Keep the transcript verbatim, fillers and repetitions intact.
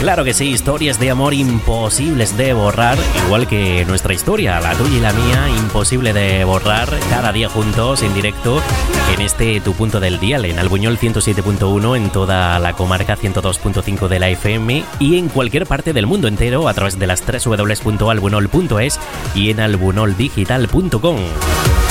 Claro que sí, historias de amor imposibles de borrar, igual que nuestra historia, la tuya y la mía, imposible de borrar, cada día juntos en directo en este Tu Punto del Dial, en Albuñol ciento siete punto uno, en toda la comarca ciento dos punto cinco de la F M y en cualquier parte del mundo entero a través de las doble u doble u doble u punto albunol punto es y en albunol digital punto com.